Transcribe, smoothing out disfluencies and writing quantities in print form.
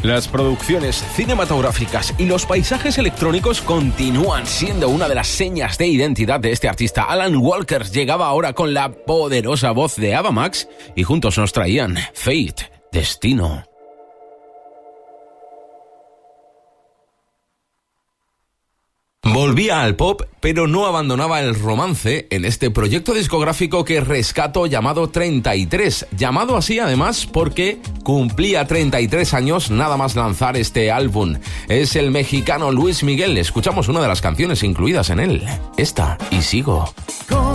Las producciones cinematográficas y los paisajes electrónicos continúan siendo una de las señas de identidad de este artista. Alan Walker llegaba ahora con la poderosa voz de Ava Max y juntos nos traían Fate, Destino. Volvía al pop, pero no abandonaba el romance en este proyecto discográfico que rescato llamado 33. Llamado así además porque cumplía 33 años nada más lanzar este álbum. Es el mexicano Luis Miguel. Escuchamos una de las canciones incluidas en él. Esta, Y Sigo.